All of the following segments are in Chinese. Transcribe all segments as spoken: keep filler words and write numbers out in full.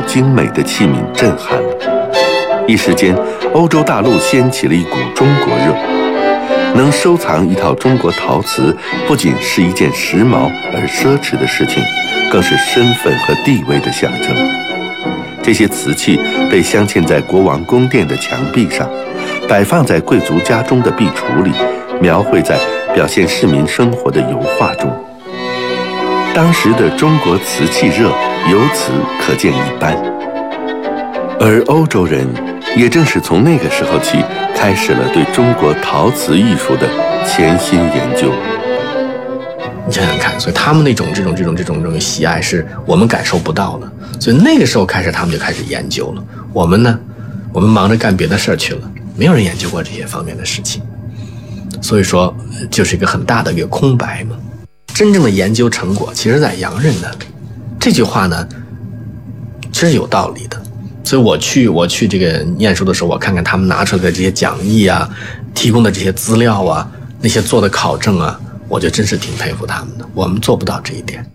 精美的器皿震撼了。一时间，欧洲大陆掀起了一股中国热。能收藏一套中国陶瓷，不仅是一件时髦而奢侈的事情，更是身份和地位的象征。这些瓷器被镶嵌在国王宫殿的墙壁上，摆放在贵族家中的壁橱里，描绘在表现市民生活的油画中。当时的中国瓷器热由此可见一斑。而欧洲人也正是从那个时候起，开始了对中国陶瓷艺术的潜心研究。 你想想看，所以他们那种这种这种这种这种喜爱是我们感受不到的。所以那个时候开始，他们就开始研究了。我们呢，我们忙着干别的事儿去了，没有人研究过这些方面的事情。所以说，就是一个很大的一个空白嘛。真正的研究成果，其实在洋人那里。这句话呢，其实有道理的。所以我去我去这个念书的时候，我看看他们拿出来的这些讲义啊，提供的这些资料啊，那些做的考证啊，我就真是挺佩服他们的。我们做不到这一点。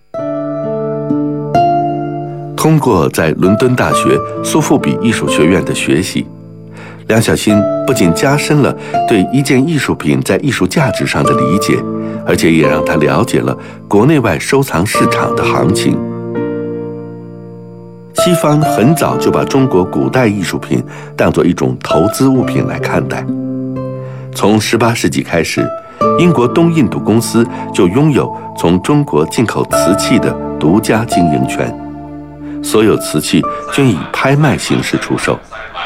通过在伦敦大学苏富比艺术学院的学习，梁晓欣不仅加深了对一件艺术品在艺术价值上的理解，而且也让他了解了国内外收藏市场的行情。西方很早就把中国古代艺术品当作一种投资物品来看待。从十八世纪开始，英国东印度公司就拥有从中国进口瓷器的独家经营权，所有瓷器均以拍卖形式出售。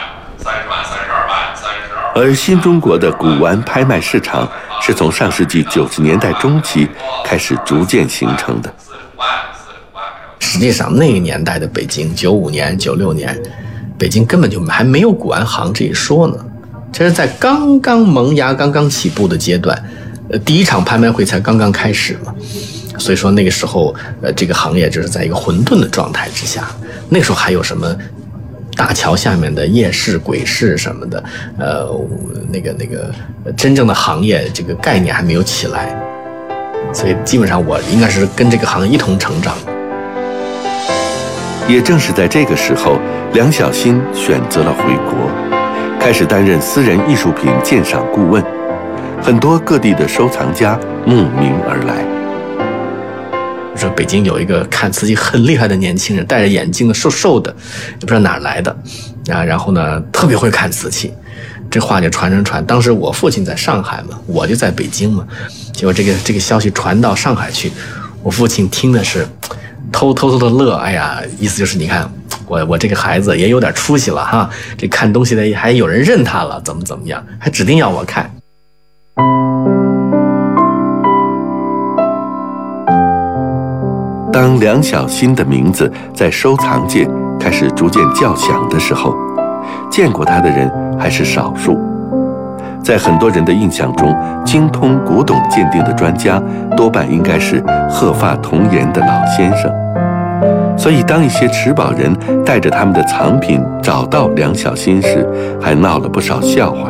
而新中国的古玩拍卖市场是从上世纪九十年代中期开始逐渐形成的。 实际上那个年代的北京，九五年九六年北京根本就还没有古玩行这一说呢，这是在刚刚萌芽刚刚起步的阶段，呃，第一场拍卖会才刚刚开始嘛。所以说那个时候呃，这个行业就是在一个混沌的状态之下。那个时候还有什么大桥下面的夜市鬼市什么的，呃，那个那个真正的行业这个概念还没有起来，所以基本上我应该是跟这个行业一同成长。 也正是在这个时候，梁晓欣选择了回国，开始担任私人艺术品鉴赏顾问。很多各地的收藏家慕名而来。 说北京有一个看瓷器很厉害的年轻人，戴着眼镜的，瘦瘦的，也不知道哪儿来的啊。然后呢，特别会看瓷器，这话就传传传。当时我父亲在上海嘛，我就在北京嘛。结果这个这个消息传到上海去，我父亲听的是偷偷偷的乐。哎呀，意思就是你看我我这个孩子也有点出息了哈，这看东西的还有人认他了，怎么怎么样，还指定要我看。 当梁晓欣的名字在收藏界开始逐渐叫响的时候，见过他的人还是少数。在很多人的印象中，精通古董鉴定的专家多半应该是鹤发童颜的老先生。所以当一些持宝人带着他们的藏品找到梁晓欣时，还闹了不少笑话。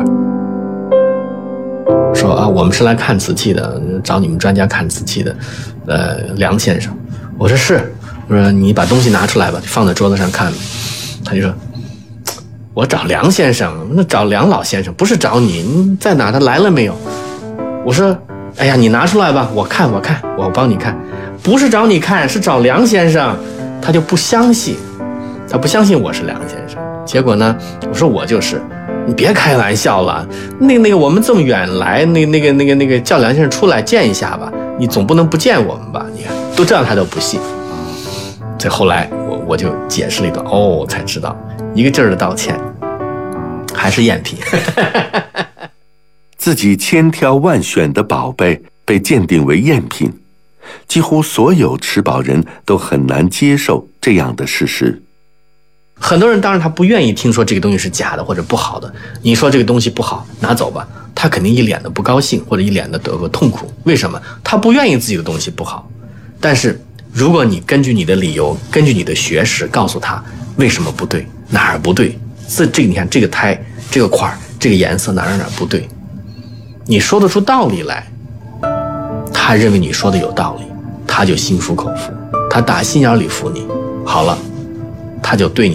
说啊，我们是来看瓷器的，找你们专家看瓷器的，呃，梁先生。我说是，我说你把东西拿出来吧，放在桌子上看。他就说，我找梁先生，那找梁老先生，不是找你，你在哪？他来了没有？我说，哎呀，你拿出来吧，我看，我看，我帮你看，不是找你看，是找梁先生。他就不相信，他不相信我是梁先生。结果呢，我说我就是。你别开玩笑了，那个那个我们这么远来，那那个那个那个叫梁先生出来见一下吧，你总不能不见我们吧？你看都这样他都不信。这后来我我就解释了一段，哦，才知道一个劲儿的道歉，还是赝品。 自己千挑万选的宝贝被鉴定为赝品，几乎所有持宝人都很难接受这样的事实。 很多人当然他不愿意听说这个东西是假的或者不好的，你说这个东西不好拿走吧，他肯定一脸的不高兴或者一脸的得个痛苦。为什么？他不愿意自己的东西不好。但是如果你根据你的理由，根据你的学识告诉他为什么不对，哪儿不对，这这个你看这个胎这个块这个颜色哪儿哪儿不对，你说得出道理来，他认为你说的有道理，他就心服口服，他打心眼里服你。好了，他就对你